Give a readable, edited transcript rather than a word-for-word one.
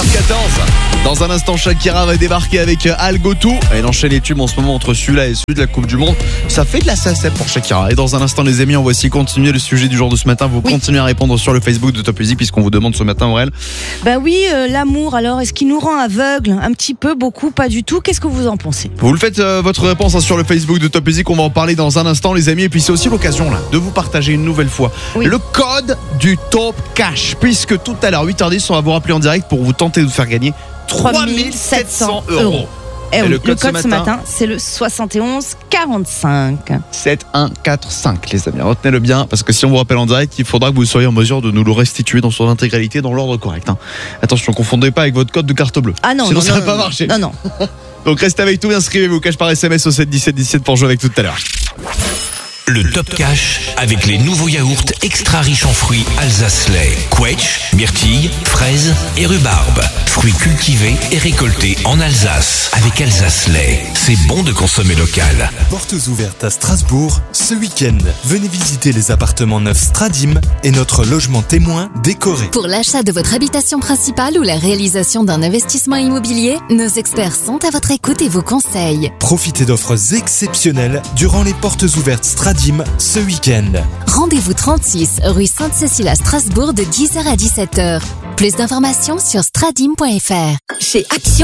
8h14. Dans un instant, Shakira va débarquer avec Algotou. Elle enchaîne les tubes en ce moment entre celui-là et celui de la Coupe du Monde. Ça fait de la SACEM pour Shakira. Et dans un instant, les amis, on va aussi continuer le sujet du jour de ce matin. Vous continuez à répondre sur le Facebook de Top Music puisqu'on vous demande ce matin, Aurel. Bah oui, l'amour, alors, est-ce qu'il nous rend aveugles? Un petit peu, beaucoup, pas du tout. Qu'est-ce que vous en pensez? Vous le faites votre réponse sur le Facebook de Top Music. On va en parler dans un instant, les amis. Et puis c'est aussi l'occasion là de vous partager une nouvelle fois le code du Top Cash. Puisque tout à l'heure, 8h10, on va vous rappeler en direct pour vous tenter de faire gagner 3 700 €. Et le code ce matin, c'est le 7145. 7145, les amis. Retenez-le bien, parce que si on vous rappelle en direct, il faudra que vous soyez en mesure de nous le restituer dans son intégralité, dans l'ordre correct. Attention, confondez pas avec votre code de carte bleue. Ah non, sinon ça va pas marcher. Non. Donc restez avec nous, inscrivez-vous, cash par SMS au 7 17 17 pour jouer avec tout à l'heure. Le Top Cash avec les nouveaux yaourts extra riches en fruits Alsace-Lait, Quetch, myrtille, fraises et rhubarbe. Fruits cultivés et récoltés en Alsace. Avec Alsace-Lait, c'est bon de consommer local. Portes ouvertes à Strasbourg ce week-end. Venez visiter les appartements neufs Stradim et notre logement témoin décoré. Pour l'achat de votre habitation principale ou la réalisation d'un investissement immobilier, nos experts sont à votre écoute et vous conseillent. Profitez d'offres exceptionnelles durant les portes ouvertes Stradim ce week-end. Rendez-vous 36 rue Sainte-Cécile à Strasbourg de 10h à 17h. Plus d'informations sur stradim.fr. Chez Action